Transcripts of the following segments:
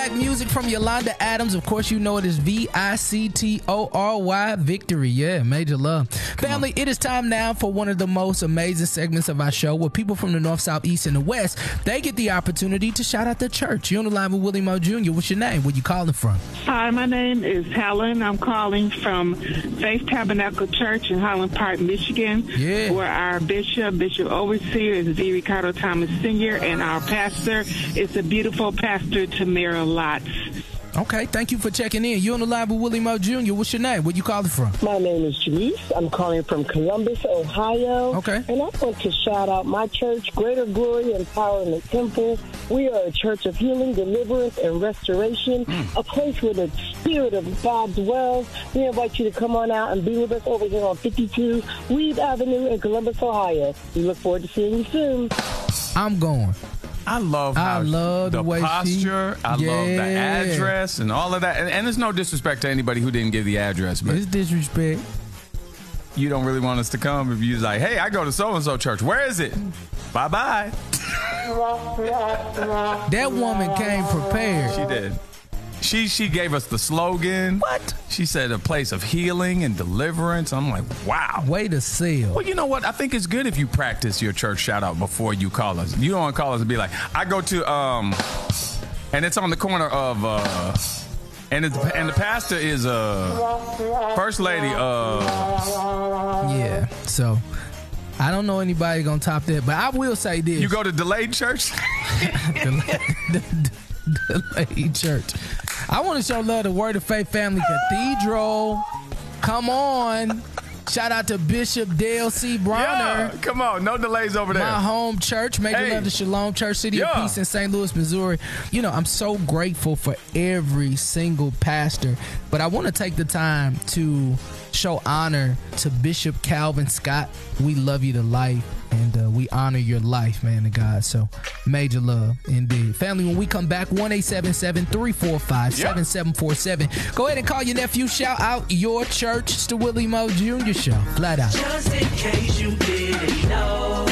Throwback music from Yolanda Adams. Of course, you know it is Victory. Victory. Yeah, major love. Family, it is time now for one of the most amazing segments of our show where people from the North, South, East, and the West, they get the opportunity to shout out their church. You're on the line with Willie Moe Jr. What's your name? Where you calling from? Hi, my name is Helen. I'm calling from Faith Tabernacle Church in Highland Park, Michigan, where our Bishop Overseer is V. Ricardo Thomas Sr., and our pastor is the beautiful Pastor Tamara Lotz. Okay, thank you for checking in. You're on the line with Willie Moe Jr. What's your name? Where you calling from? My name is Janice. I'm calling from Columbus, Ohio. Okay. And I want to shout out my church, Greater Glory and Power in the Temple. We are a church of healing, deliverance, and restoration, a place where the Spirit of God dwells. We invite you to come on out and be with us over here on 52 Weed Avenue in Columbus, Ohio. We look forward to seeing you soon. I'm going. I love the way posture. I love the address and all of that. And there's no disrespect to anybody who didn't give the address. But it's disrespect. You don't really want us to come if you're like, hey, I go to so-and-so church. Where is it? Bye-bye. That woman came prepared. She did. She gave us the slogan. What? She said a place of healing and deliverance. I'm like, wow. Way to sell. Well, you know what? I think it's good if you practice your church shout out before you call us. You don't want to call us and be like, I go to, and it's on the corner of, and the pastor is, First Lady, Yeah, so I don't know anybody gonna top that, but I will say this. You go to Delayed Church? Delayed Church. I want to show love to Word of Faith Family Cathedral. Come on. Shout out to Bishop Dale C. Bronner. Yeah, come on. No delays over there. My home church. Major love to Shalom Church, City of Peace in St. Louis, Missouri. You know, I'm so grateful for every single pastor. But I want to take the time to show honor to Bishop Calvin Scott. We love you to life. And we honor your life, man of God. So, major love indeed. Family, when we come back, 1-877-345-7747. Go ahead and call your nephew. Shout out your church. It's the Willie Moe Jr. Show. Flat out. Just in case you didn't know,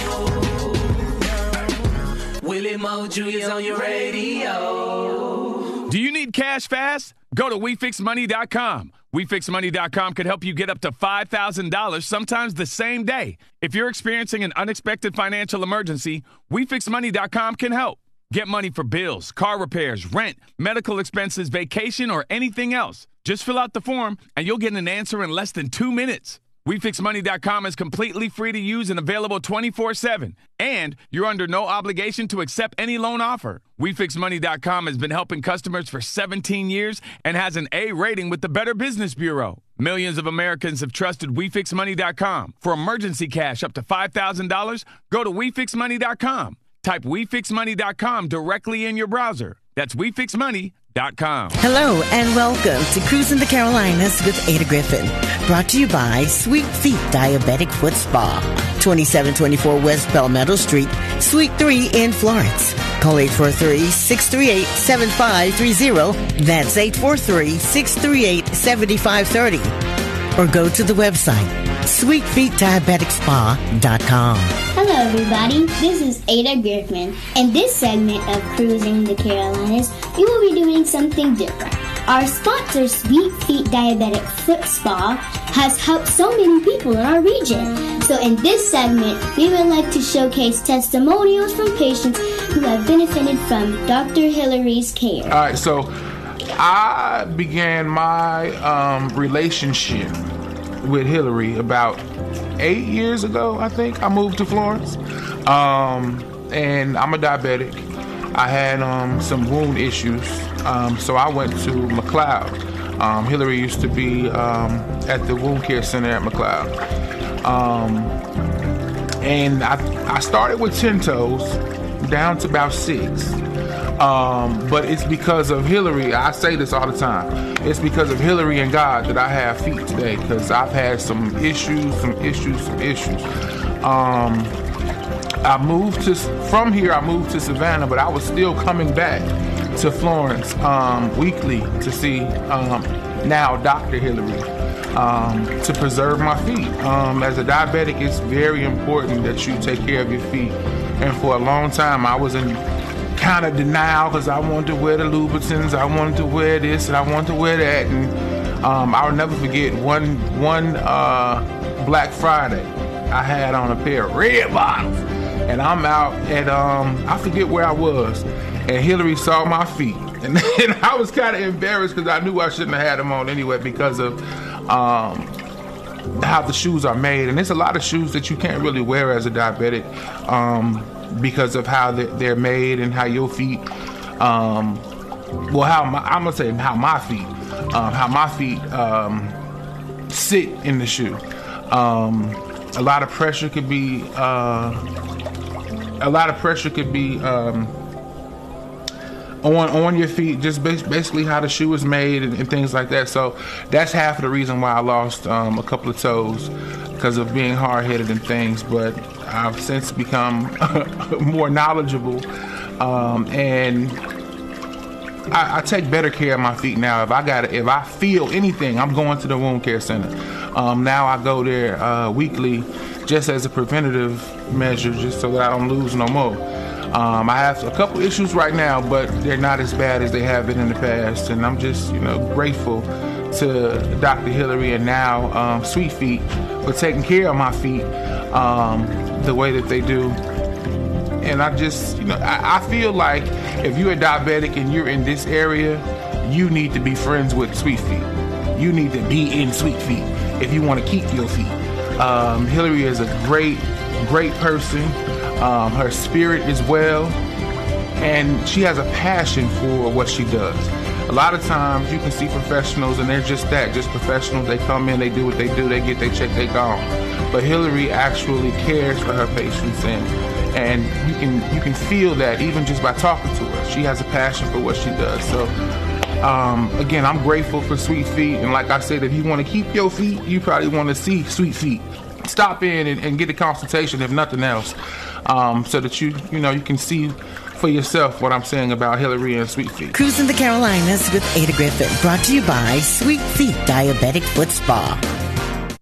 Willie Moe Jr. is on your radio. Do you need cash fast? Go to WeFixMoney.com. WeFixMoney.com could help you get up to $5,000, sometimes the same day. If you're experiencing an unexpected financial emergency, WeFixMoney.com can help. Get money for bills, car repairs, rent, medical expenses, vacation, or anything else. Just fill out the form, and you'll get an answer in less than 2 minutes. WeFixMoney.com is completely free to use and available 24/7. And you're under no obligation to accept any loan offer. WeFixMoney.com has been helping customers for 17 years and has an A rating with the Better Business Bureau. Millions of Americans have trusted WeFixMoney.com. For emergency cash up to $5,000, go to WeFixMoney.com. Type WeFixMoney.com directly in your browser. That's WeFixMoney.com. Hello and welcome to Cruising the Carolinas with Ada Griffin. Brought to you by Sweet Feet Diabetic Foot Spa. 2724 West Palmetto Street, Suite 3 in Florence. Call 843-638-7530. That's 843-638-7530. Or go to the website, sweetfeetdiabeticspa.com. Hello, everybody. This is Ada Griffin. In this segment of Cruising the Carolinas, we will be doing something different. Our sponsor, Sweet Feet Diabetic Foot Spa, has helped so many people in our region. So in this segment, we would like to showcase testimonials from patients who have benefited from Dr. Hillary's care. All right, so I began my relationship with Hillary about 8 years ago, I think. I moved to Florence, and I'm a diabetic. I had some wound issues, so I went to McLeod. Hillary used to be at the wound care center at McLeod. And I started with 10 toes, down to about 6. But it's because of Hillary. I say this all the time. It's because of Hillary and God that I have feet today, because I've had some issues. From here I moved to Savannah, but I was still coming back to Florence weekly to see now Dr. Hillary to preserve my feet. As a diabetic, it's very important that you take care of your feet. And for a long time, I was in kind of denial because I wanted to wear the Louboutins, I wanted to wear this, and I wanted to wear that. And I'll never forget one Black Friday, I had on a pair of red bottoms, and I'm out at I forget where I was, and Hillary saw my feet, and I was kind of embarrassed because I knew I shouldn't have had them on anyway because of how the shoes are made. And there's a lot of shoes that you can't really wear as a diabetic because of how they're made and how your feet how my feet sit in the shoe. A lot of pressure could be on your feet, just basically how the shoe is made and things like that. So that's half of the reason why I lost a couple of toes, because of being hard-headed and things. But I've since become more knowledgeable, and I take better care of my feet now. If I feel anything, I'm going to the wound care center. Now I go there weekly, just as a preventative measure, just so that I don't lose no more. I have a couple issues right now, but they're not as bad as they have been in the past, and I'm just, grateful to Dr. Hillary and now Sweet Feet for taking care of my feet the way that they do. And I just, I feel like if you're a diabetic and you're in this area, you need to be friends with Sweet Feet. You need to be in Sweet Feet if you want to keep your feet. Hillary is a great person. Her spirit is well, and she has a passion for what she does. A lot of times you can see professionals and they're just professionals. They come in, they do what they do, they get their check, they gone. But Hillary actually cares for her patients, and you can feel that even just by talking to her. She has a passion for what she does. So again, I'm grateful for Sweet Feet, and like I said, if you want to keep your feet, you probably want to see Sweet Feet. Stop in and get a consultation, if nothing else, so that you can see for yourself what I'm saying about Hillary and Sweet Feet. Cruising the Carolinas with Ada Griffin, brought to you by Sweet Feet Diabetic Foot Spa.